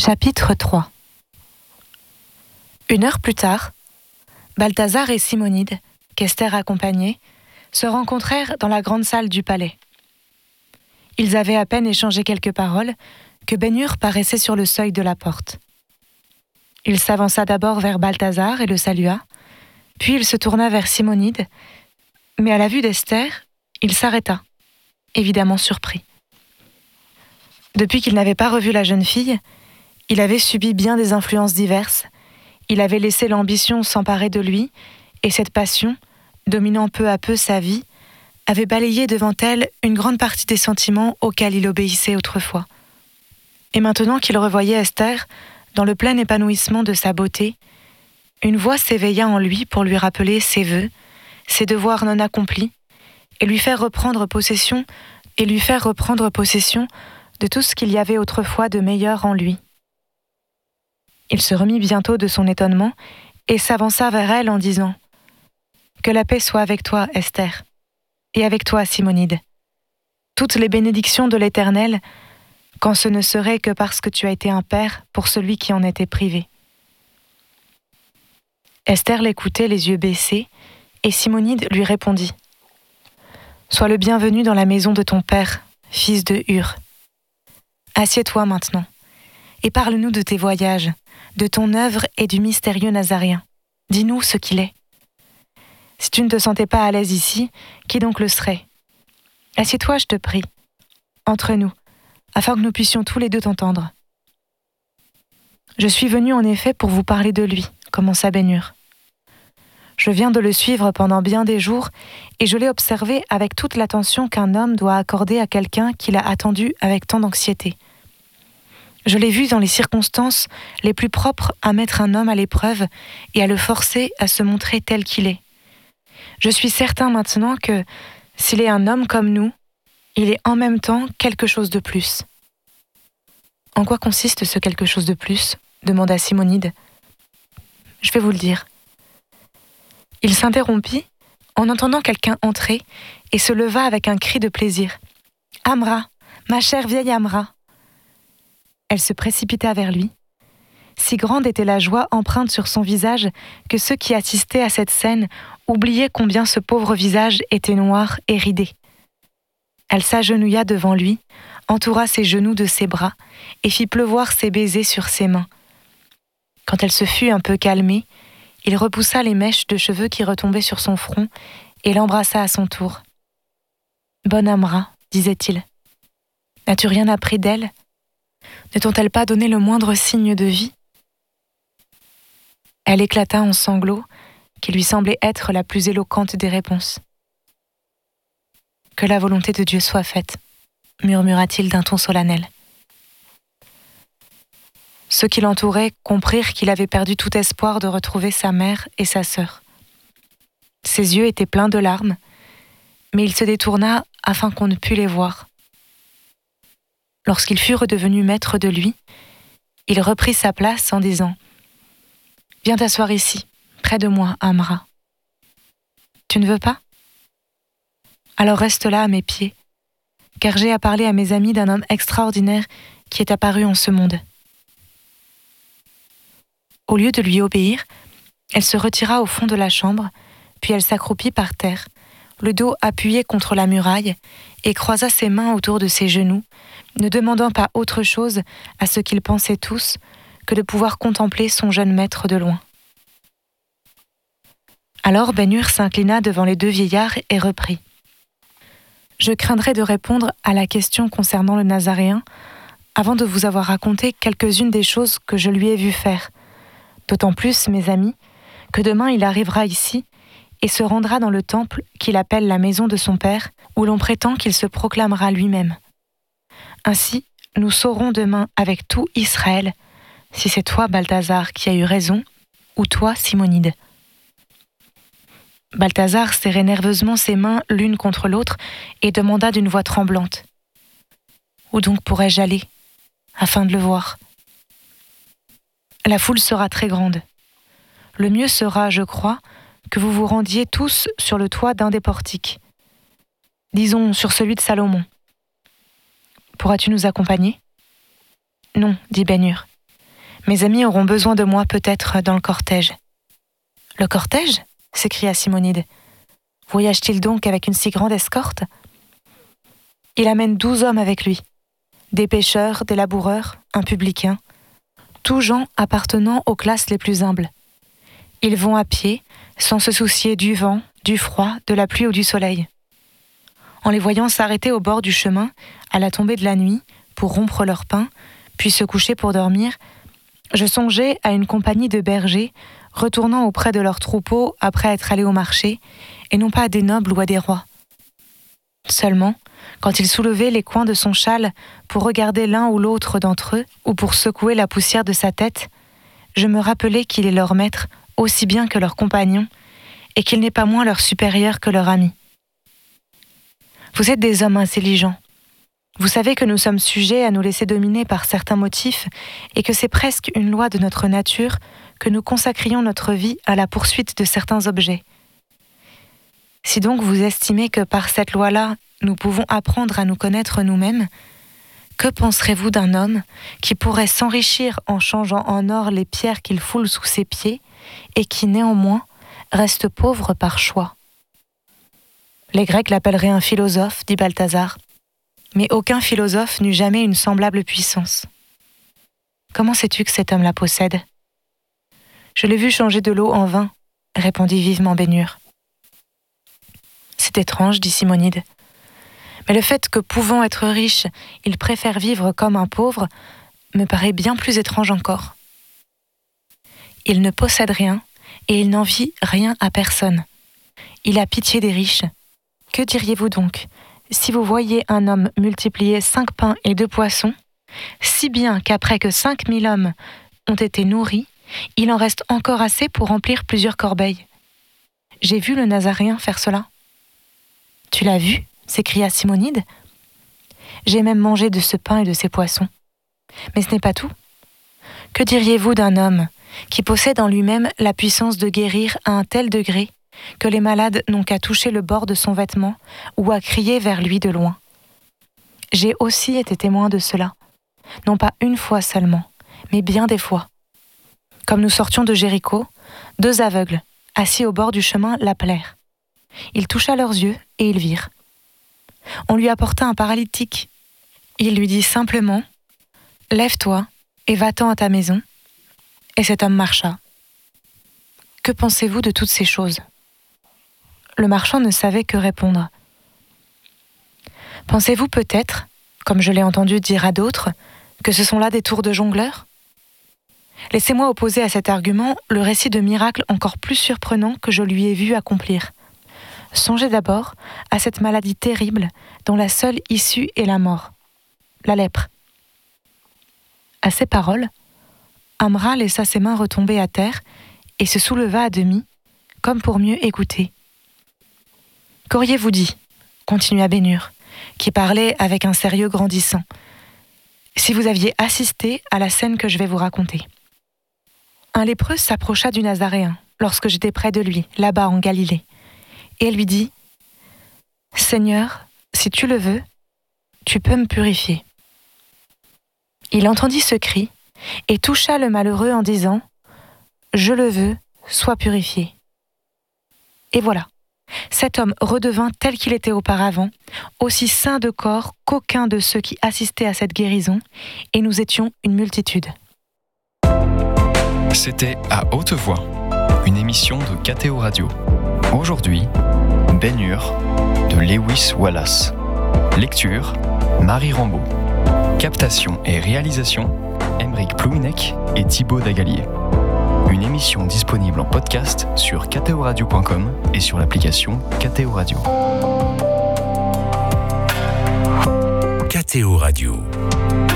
Chapitre 3. Une heure plus tard, Balthazar et Simonide, qu'Esther accompagnait, se rencontrèrent dans la grande salle du palais. Ils avaient à peine échangé quelques paroles que Ben-Hur paraissait sur le seuil de la porte. Il s'avança d'abord vers Balthazar et le salua, puis il se tourna vers Simonide, mais à la vue d'Esther, il s'arrêta, évidemment surpris. Depuis qu'il n'avait pas revu la jeune fille, il avait subi bien des influences diverses, il avait laissé l'ambition s'emparer de lui, et cette passion, dominant peu à peu sa vie, avait balayé devant elle une grande partie des sentiments auxquels il obéissait autrefois. Et maintenant qu'il revoyait Esther, dans le plein épanouissement de sa beauté, une voix s'éveilla en lui pour lui rappeler ses vœux, ses devoirs non accomplis, et lui faire reprendre possession de tout ce qu'il y avait autrefois de meilleur en lui. Il se remit bientôt de son étonnement et s'avança vers elle en disant « Que la paix soit avec toi, Esther, et avec toi, Simonide. Toutes les bénédictions de l'Éternel, quand ce ne serait que parce que tu as été un père pour celui qui en était privé. » Esther l'écoutait les yeux baissés, et Simonide lui répondit « Sois le bienvenu dans la maison de ton père, fils de Hur. Assieds-toi maintenant, et parle-nous de tes voyages, de ton œuvre et du mystérieux Nazaréen. Dis-nous ce qu'il est. Si tu ne te sentais pas à l'aise ici, qui donc le serait? Assieds-toi, je te prie, entre nous, afin que nous puissions tous les deux t'entendre. » « Je suis venu en effet pour vous parler de lui, » commença Ben-Hur. « Je viens de le suivre pendant bien des jours, et je l'ai observé avec toute l'attention qu'un homme doit accorder à quelqu'un qu'il a attendu avec tant d'anxiété. Je l'ai vu dans les circonstances les plus propres à mettre un homme à l'épreuve et à le forcer à se montrer tel qu'il est. Je suis certain maintenant que, s'il est un homme comme nous, il est en même temps quelque chose de plus. » « En quoi consiste ce quelque chose de plus ?» demanda Simonide. « Je vais vous le dire. » Il s'interrompit en entendant quelqu'un entrer et se leva avec un cri de plaisir. « Amra, ma chère vieille Amra !» Elle se précipita vers lui. Si grande était la joie empreinte sur son visage que ceux qui assistaient à cette scène oubliaient combien ce pauvre visage était noir et ridé. Elle s'agenouilla devant lui, entoura ses genoux de ses bras et fit pleuvoir ses baisers sur ses mains. Quand elle se fut un peu calmée, il repoussa les mèches de cheveux qui retombaient sur son front et l'embrassa à son tour. « Bonne Amra, disait-il, n'as-tu rien appris d'elle? Ne t'ont-elles pas donné le moindre signe de vie ?» Elle éclata en sanglots qui lui semblaient être la plus éloquente des réponses. « Que la volonté de Dieu soit faite, » murmura-t-il d'un ton solennel. Ceux qui l'entouraient comprirent qu'il avait perdu tout espoir de retrouver sa mère et sa sœur. Ses yeux étaient pleins de larmes, mais il se détourna afin qu'on ne pût les voir. Lorsqu'il fut redevenu maître de lui, il reprit sa place en disant « Viens t'asseoir ici, près de moi, Amra. Tu ne veux pas? Alors reste là à mes pieds, car j'ai à parler à mes amis d'un homme extraordinaire qui est apparu en ce monde. » Au lieu de lui obéir, elle se retira au fond de la chambre, puis elle s'accroupit par terre, le dos appuyé contre la muraille, et croisa ses mains autour de ses genoux, ne demandant pas autre chose à ce qu'ils pensaient tous que de pouvoir contempler son jeune maître de loin. Alors Ben-Hur s'inclina devant les deux vieillards et reprit. « Je craindrais de répondre à la question concernant le Nazaréen avant de vous avoir raconté quelques-unes des choses que je lui ai vu faire. D'autant plus, mes amis, que demain il arrivera ici et se rendra dans le temple qu'il appelle la maison de son père, où l'on prétend qu'il se proclamera lui-même. Ainsi, nous saurons demain avec tout Israël si c'est toi, Balthazar, qui as eu raison, ou toi, Simonide. » Balthazar serrait nerveusement ses mains l'une contre l'autre et demanda d'une voix tremblante. « Où donc pourrais-je aller, afin de le voir ? La foule sera très grande. Le mieux sera, je crois, que vous vous rendiez tous sur le toit d'un des portiques. Disons sur celui de Salomon. Pourras-tu nous accompagner ? » « Non, dit Ben-Hur. Mes amis auront besoin de moi peut-être dans le cortège. » « Le cortège ?» s'écria Simonide. « Voyage-t-il donc avec une si grande escorte ?»« Il amène 12 hommes avec lui. Des pêcheurs, des laboureurs, un publicain, tous gens appartenant aux classes les plus humbles. Ils vont à pied, sans se soucier du vent, du froid, de la pluie ou du soleil. En les voyant s'arrêter au bord du chemin, à la tombée de la nuit, pour rompre leur pain, puis se coucher pour dormir, je songeais à une compagnie de bergers retournant auprès de leurs troupeaux après être allés au marché, et non pas à des nobles ou à des rois. Seulement, quand il soulevait les coins de son châle pour regarder l'un ou l'autre d'entre eux, ou pour secouer la poussière de sa tête, je me rappelais qu'il est leur maître aussi bien que leur compagnon, et qu'il n'est pas moins leur supérieur que leur ami. Vous êtes des hommes intelligents. Vous savez que nous sommes sujets à nous laisser dominer par certains motifs, et que c'est presque une loi de notre nature que nous consacrions notre vie à la poursuite de certains objets. Si donc vous estimez que par cette loi-là, nous pouvons apprendre à nous connaître nous-mêmes, que penserez-vous d'un homme qui pourrait s'enrichir en changeant en or les pierres qu'il foule sous ses pieds et qui, néanmoins, reste pauvre par choix ? Les Grecs l'appelleraient un philosophe, dit Balthazar, mais aucun philosophe n'eut jamais une semblable puissance. Comment sais-tu que cet homme la possède ? Je l'ai vu changer de l'eau en vin, répondit vivement Bénure. C'est étrange, dit Simonide. Mais le fait que, pouvant être riche, il préfère vivre comme un pauvre, me paraît bien plus étrange encore. Il ne possède rien, et il n'envie rien à personne. Il a pitié des riches. Que diriez-vous donc, si vous voyiez un homme multiplier 5 pains et 2 poissons, si bien qu'après que 5000 hommes ont été nourris, il en reste encore assez pour remplir plusieurs corbeilles. J'ai vu le Nazaréen faire cela. « Tu l'as vu ?» s'écria Simonide. « J'ai même mangé de ce pain et de ces poissons. Mais ce n'est pas tout. Que diriez-vous d'un homme qui possède en lui-même la puissance de guérir à un tel degré que les malades n'ont qu'à toucher le bord de son vêtement ou à crier vers lui de loin ? J'ai aussi été témoin de cela, non pas une fois seulement, mais bien des fois. Comme nous sortions de Jéricho, 2 aveugles, assis au bord du chemin, l'appelèrent. Il toucha leurs yeux et ils virent. On lui apporta un paralytique. Il lui dit simplement « Lève-toi et va-t'en à ta maison », et cet homme marcha. Que pensez-vous de toutes ces choses ? Le marchand ne savait que répondre. Pensez-vous peut-être, comme je l'ai entendu dire à d'autres, que ce sont là des tours de jongleurs ? Laissez-moi opposer à cet argument le récit de miracles encore plus surprenants que je lui ai vu accomplir. Songez d'abord à cette maladie terrible dont la seule issue est la mort, la lèpre. À ces paroles, Amra laissa ses mains retomber à terre et se souleva à demi, comme pour mieux écouter. « Qu'auriez-vous dit ?» continua Bénure, qui parlait avec un sérieux grandissant, « si vous aviez assisté à la scène que je vais vous raconter. Un lépreux s'approcha du Nazaréen lorsque j'étais près de lui, là-bas en Galilée, et lui dit « Seigneur, si tu le veux, tu peux me purifier. » Il entendit ce cri et toucha le malheureux en disant « Je le veux, sois purifié. » Et voilà, cet homme redevint tel qu'il était auparavant, aussi sain de corps qu'aucun de ceux qui assistaient à cette guérison, et nous étions une multitude. C'était À Haute Voix, une émission de KTO Radio. Aujourd'hui, Bénure de Lewis Wallace. Lecture, Marie Rambaud. Captation et réalisation, Aymeric Plouinec et Thibaut Dagalier. Une émission disponible en podcast sur ktoradio.com et sur l'application KTO Radio. KTO Radio.